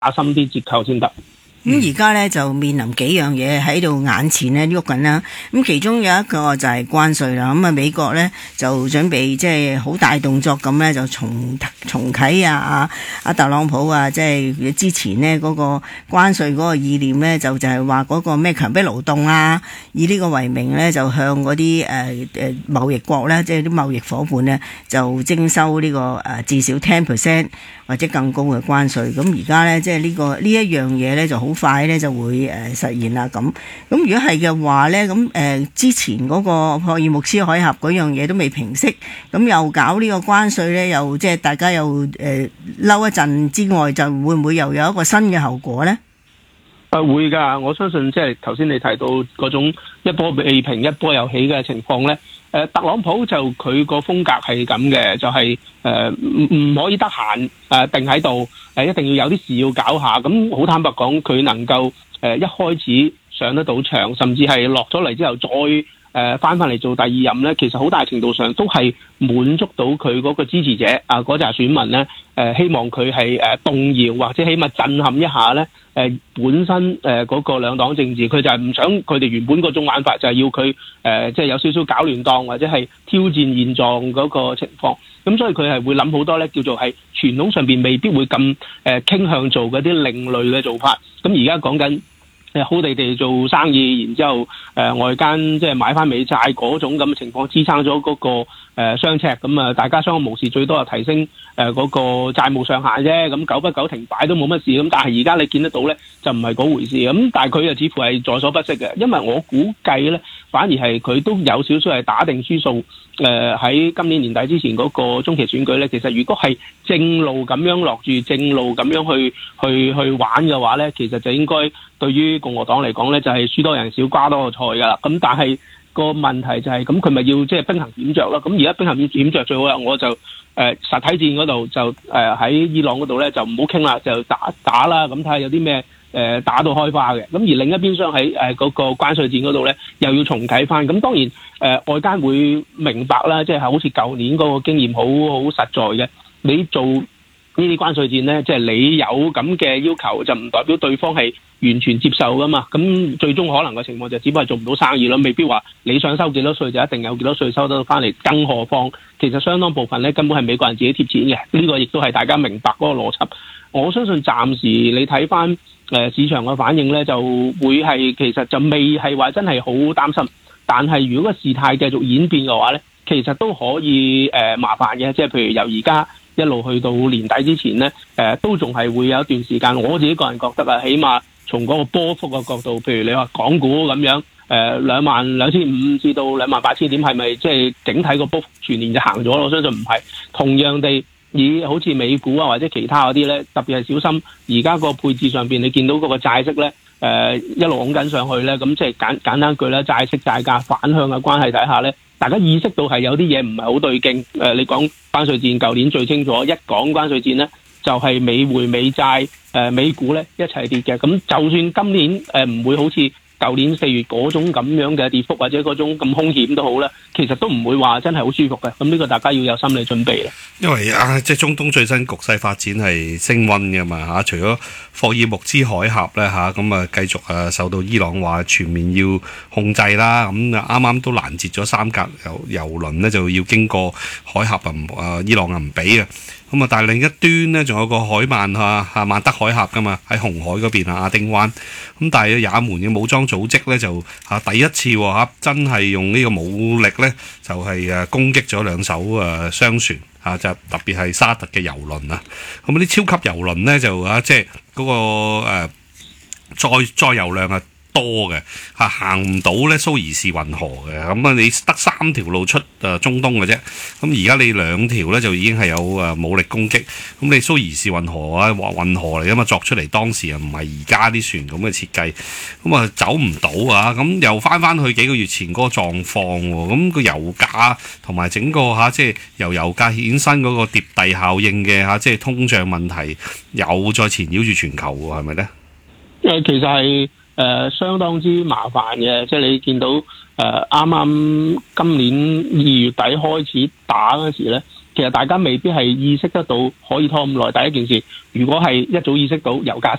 深啲折扣先得。 咁而家咧就面臨幾樣嘢喺度眼前咧喐緊啦。咁其中有一個就係關稅啦。咁啊美國咧就準備即係好大動作咁咧，就重啟阿特朗普啊，即係之前呢嗰個關稅嗰個意念咧，就係話嗰個咩強迫勞動啊，以呢個為名咧，就向嗰啲貿易國咧，即係啲貿易夥伴咧，就徵收呢個至少 10% 或者更高嘅關稅。咁而家咧即係呢一樣嘢咧就好快咧就會實現啦。咁如果係嘅話咧，咁之前嗰個霍爾木茲海峽嗰樣嘢都未平息，咁又搞呢個關稅咧，又即係大家又嬲一陣之外，就會唔會又有一個新嘅後果咧？ 會㗎，我相信即係頭先你提到嗰種一波未平一波又起嘅情況咧。特朗普就佢個風格係咁嘅，就係唔可以得閒定喺度，一定要有啲事要搞下。咁好坦白講，佢能夠一開始上得到場，甚至係落咗嚟之後再翻嚟做第二任咧，其實好大程度上都係滿足到佢嗰個支持者嗰紮選民咧，希望佢係動搖或者起碼震撼一下咧。本身嗰個兩黨政治，佢就係唔想佢哋原本嗰種玩法，就係要佢即係有少少搞亂檔或者係挑戰現狀嗰個情況。咁所以佢係會諗好多咧，叫做係傳統上邊未必會咁傾向做嗰啲另類嘅做法。咁而家講緊好地地做生意，然之後外間即係買翻美債嗰種咁嘅情況，支撐咗嗰個雙赤。咁啊，大家相安無事，最多係提升嗰個債務上限啫。咁久不久停擺都冇乜事。咁但係而家你見得到咧，就唔係嗰回事。咁但係佢又似乎係在所不惜嘅，因為我估計咧，反而係佢都有少少係打定輸數。喺今年年底之前嗰個中期選舉咧，其實如果係正路咁樣落住，正路咁樣去玩嘅話咧，其實就應該對於共和黨嚟講咧，就係輸多人少瓜多個菜噶啦。咁但係個問題就係咁，佢咪要即係兵行險着咯。咁而家兵行險着最好啦，我就實體戰嗰度就喺伊朗嗰度咧就唔好傾啦，就打啦。咁睇下有啲咩打到開花嘅。咁而另一邊廂喺嗰個關稅戰嗰度咧，又要重啟翻。咁當然外間會明白啦，即係好似舊年嗰個經驗好實在嘅。你做呢啲關稅戰咧，即係你有咁嘅要求，就唔代表對方係完全接受噶嘛。咁最終可能嘅情況就只不過係做唔到生意咯，未必話你想收幾多稅就一定有幾多稅收得翻嚟。更何況其實相當部分咧根本係美國人自己貼錢嘅，呢個亦都係大家明白嗰個邏輯。我相信暫時你睇翻市場嘅反應咧，就會係其實就未係話真係好擔心。但係如果個事態繼續演變嘅話咧，其實都可以麻煩嘅。即係譬如由而家一路去到年底之前咧，都仲係會有一段時間。我自己個人覺得起碼從嗰個波幅嘅角度，譬如你話港股咁樣，22,500至到28,000點，係咪即係整體個波幅全年就行咗？我相信唔係。同樣地，以好似美股啊或者其他嗰啲咧，特別係小心而家個配置上邊，你見到嗰個債息咧，一路拱緊上去咧，咁即係簡單句咧，債息債價反向嘅關係底下咧，大家意識到係有啲嘢唔係好對勁。你講關稅戰，舊年最清楚，一講關稅戰咧，就係美匯美債美股咧一齊跌嘅。咁就算今年唔會好似舊年4月嗰種咁樣嘅跌幅或者嗰種咁兇險都好啦，其實都唔會話真係好舒服嘅。咁呢個大家要有心理準備啦。 因為即係中東最新局勢發展係升溫嘅嘛嚇，除咗霍爾木茲海峽咧嚇，咁啊繼續受到伊朗話全面要控制啦。咁啱啱都攔截咗3架油輪咧，就要經過海峽伊朗唔俾嘅。咁啊，但係另一端咧，仲有個海曼曼德海峽噶嘛，喺紅海嗰邊亞丁灣。咁但係也門嘅武裝組織咧就第一次真係用呢個武力咧，就係攻擊咗2艘商船就特別係沙特嘅油輪啊。咁啲超級油輪咧就即係嗰個載油量啊多嘅行唔到咧蘇伊士運河嘅。咁你得3條路出中東嘅啫。咁而家你2條咧就已經係有武力攻擊。咁你蘇伊士運河運河嚟噶嘛，作出嚟當時又唔係而家啲船咁嘅設計，咁啊走唔到啊。咁又翻去幾個月前嗰個狀況喎。咁個油價同埋整個即係由油價衍生嗰個疊遞效應嘅即係通脹問題又再纏繞住全球喎，係咪咧？ 其實係相當之麻煩嘅。即係你見到啱啱今年2月底開始打嗰時咧，其實大家未必係意識得到可以拖咁耐。第一件事，如果係一早意識到油價